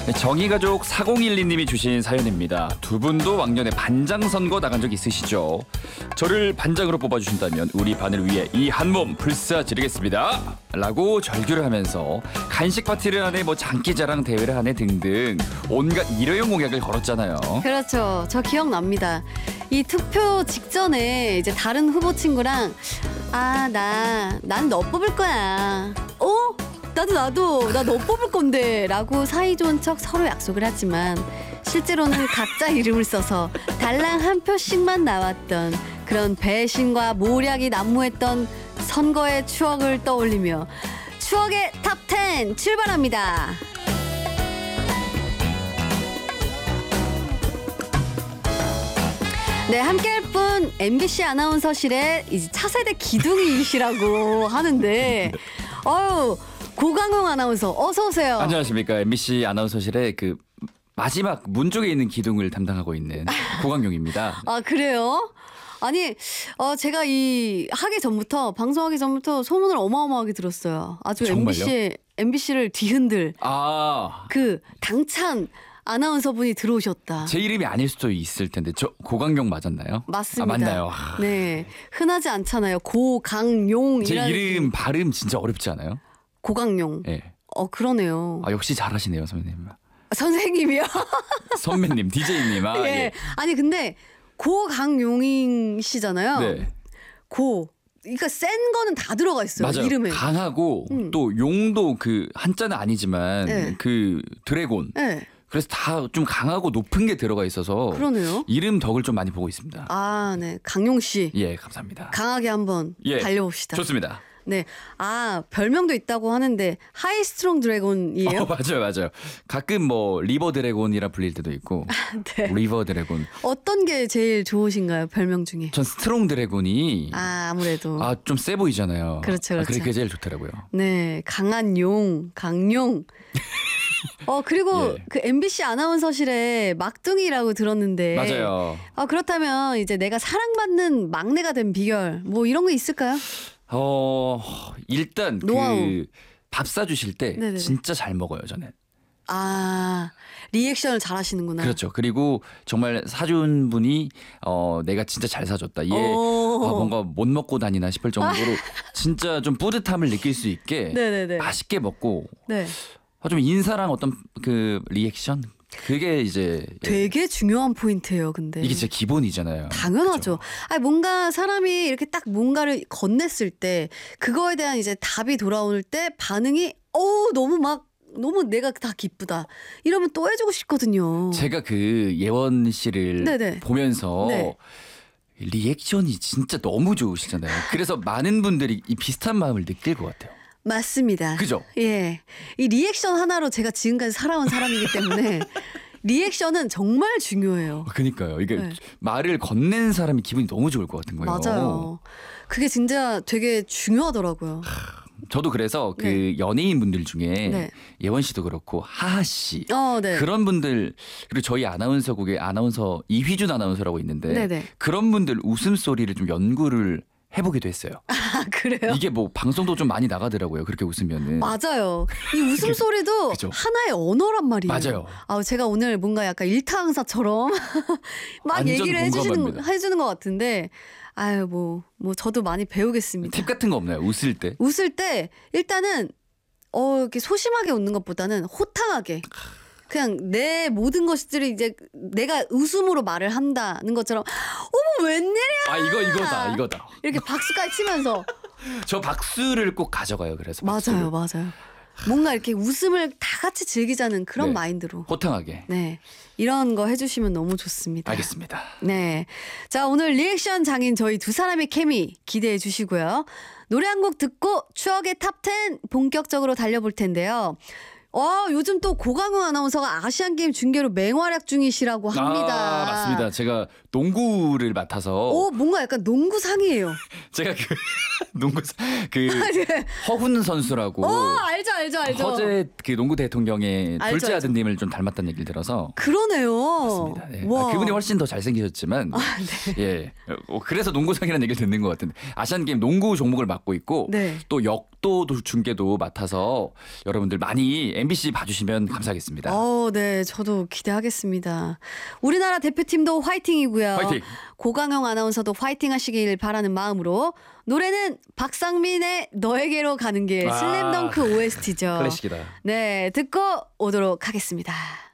정의가족 4012님이 주신 사연입니다. 두 분도 왕년에 반장 선거 나간 적 있으시죠? 저를 반장으로 뽑아주신다면 우리 반을 위해 이 한 몸 불사지르겠습니다 라고 절규를 하면서 간식 파티를 하네, 뭐 장기자랑 대회를 하네 등등 온갖 일회용 공약을 걸었잖아요. 그렇죠. 저 기억납니다. 이 투표 직전에 이제 다른 후보 친구랑 난 너 뽑을 거야. 나도 나 너 뽑을 건데 라고 사이좋은 척 서로 약속을 하지만 실제로는 각자 이름을 써서 달랑 한 표씩만 나왔던 그런 배신과 모략이 난무했던 선거의 추억을 떠올리며 추억의 탑10 출발합니다. 네, 함께할 분 MBC 아나운서실의 이제 차세대 기둥이시라고 하는데 고강웅 아나운서 어서 오세요. 안녕하십니까. MBC 아나운서실의 그 마지막 문 쪽에 있는 기둥을 담당하고 있는 고강용입니다. 아, 그래요? 아니, 제가 방송하기 전부터 소문을 어마어마하게 들었어요. 아주 정말요? MBC를 뒤흔들 그 당찬 아나운서분이 들어오셨다. 제 이름이 아닐 수도 있을 텐데 저 고강용 맞았나요? 맞습니다. 맞나요? 네, 흔하지 않잖아요. 고강용. 제 이름 발음 진짜 어렵지 않아요? 고강용. 네. 그러네요. 역시 잘하시네요, 선생님. 선생님이요? 선배님, DJ님. 예. 예. 아니 근데 고강용이시잖아요. 네. 그러니까 센 거는 다 들어가 있어요. 맞아요. 이름에. 강하고 또 용도 그 한자는 아니지만 네. 그 드래곤. 네. 그래서 다 좀 강하고 높은 게 들어가 있어서 그러네요. 이름 덕을 좀 많이 보고 있습니다. 아, 네. 강용 씨. 예, 감사합니다. 강하게 한번 달려봅시다. 좋습니다. 네. 별명도 있다고 하는데 하이스트롱 드래곤이에요? 맞아요. 가끔 뭐 리버 드래곤이라 불릴 때도 있고. 네. 리버 드래곤. 어떤 게 제일 좋으신가요? 별명 중에? 전 스트롱 드래곤이 아무래도 좀 세 보이잖아요. 그렇죠. 그게 제일 좋더라고요. 네, 강한 용, 강용. 그리고 예. 그 MBC 아나운서실에 막둥이라고 들었는데 맞아요. 그렇다면 이제 내가 사랑받는 막내가 된 비결 뭐 이런 거 있을까요? 일단 노하우. 그 밥 사주실 때 네네네. 진짜 잘 먹어요, 저는. 리액션을 잘 하시는구나. 그렇죠. 그리고 정말 사준 분이 내가 진짜 잘 사줬다. 얘 뭔가 못 먹고 다니나 싶을 정도로 진짜 좀 뿌듯함을 느낄 수 있게 네네네. 맛있게 먹고 네. 좀 인사랑 어떤 그 리액션 그게 이제 되게 중요한 포인트예요, 근데. 이게 진짜 기본이잖아요. 당연하죠. 아니, 뭔가 사람이 이렇게 딱 뭔가를 건넸을 때 그거에 대한 이제 답이 돌아올 때 반응이 너무 내가 다 기쁘다. 이러면 또 해주고 싶거든요. 제가 그 예원 씨를 네네. 보면서 네. 리액션이 진짜 너무 좋으시잖아요. 그래서 많은 분들이 이 비슷한 마음을 느낄 것 같아요. 맞습니다. 그죠? 예. 이 리액션 하나로 제가 지금까지 살아온 사람이기 때문에 리액션은 정말 중요해요. 그러니까요. 이게 네. 말을 건넨 사람이 기분이 너무 좋을 것 같은 거예요. 맞아요. 그게 진짜 되게 중요하더라고요. 저도 그래서 그 네. 연예인 분들 중에 네. 예원 씨도 그렇고 하하 씨 네. 그런 분들 그리고 저희 아나운서국에 아나운서 이휘준 아나운서라고 있는데 네네. 그런 분들 웃음소리를 좀 연구를 해보기도 했어요. 그래요? 이게 뭐 방송도 좀 많이 나가더라고요. 그렇게 웃으면은. 맞아요. 이 웃음소리도 그죠? 하나의 언어란 말이에요. 맞아요. 제가 오늘 뭔가 약간 일타강사처럼 막 완전 얘기를 공감합니다. 해주는 것 같은데 뭐 저도 많이 배우겠습니다. 팁 같은 거 없나요? 웃을 때? 웃을 때 일단은 이렇게 소심하게 웃는 것보다는 호탕하게 그냥 내 모든 것들이 이제 내가 웃음으로 말을 한다는 것처럼 어머 웬일이야 이거다. 이렇게 박수까지 치면서 저 박수를 꼭 가져가요. 그래서 맞아요. 뭔가 이렇게 웃음을 다 같이 즐기자는 그런 네. 마인드로 호탕하게. 네, 이런 거 해주시면 너무 좋습니다. 알겠습니다. 네, 자 오늘 리액션 장인 저희 두 사람의 케미 기대해 주시고요. 노래 한 곡 듣고 추억의 탑10 본격적으로 달려볼 텐데요. 요즘 또 고강웅 아나운서가 아시안게임 중계로 맹활약 중이시라고 합니다. 맞습니다. 제가 농구를 맡아서 뭔가 약간 농구상이에요. 제가 허훈 선수라고 알죠. 허재 그 농구 대통령의 알죠, 둘째 알죠. 아드님을 좀 닮았다는 얘기를 들어서 그러네요. 맞습니다. 네. 와. 그분이 훨씬 더 잘생기셨지만 예 그래서 농구상이라는 얘기를 듣는 것 같은데 아시안게임 농구 종목을 맡고 있고 네. 또 역도 중계도 맡아서 여러분들 많이 MBC 봐주시면 감사하겠습니다. 네, 저도 기대하겠습니다. 우리나라 대표팀도 화이팅이고요. 화이팅! 고강영 아나운서도 화이팅 하시길 바라는 마음으로 노래는 박상민의 너에게로 가는 길 슬램덩크 OST죠. 클래식이다. 네, 듣고 오도록 하겠습니다.